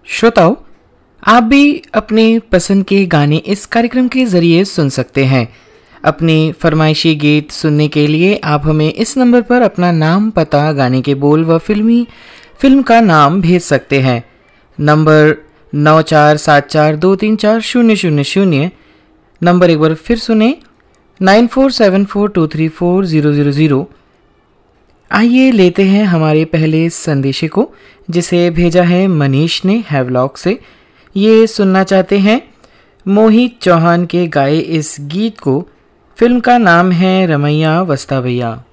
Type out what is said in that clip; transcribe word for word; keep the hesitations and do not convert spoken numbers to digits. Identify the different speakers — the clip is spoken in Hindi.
Speaker 1: श्रोताओ, आप भी अपने पसंद के गाने इस कार्यक्रम के ज़रिए सुन सकते हैं। अपने फरमाइशी गीत सुनने के लिए आप हमें इस नंबर पर अपना नाम, पता, गाने के बोल व फिल्मी फिल्म का नाम भेज सकते हैं। नंबर नौ चार सात चार दो तीन चार शून्य शून्य शून्य। नंबर एक बार फिर सुने, nine four seven four to three four zero zero zero. आइए लेते हैं हमारे पहले संदेशे को, जिसे भेजा है मनीष ने हैवलॉक से। ये सुनना चाहते हैं मोहित चौहान के गाए इस गीत को। फिल्म का नाम है रमैया वस्ता भैया।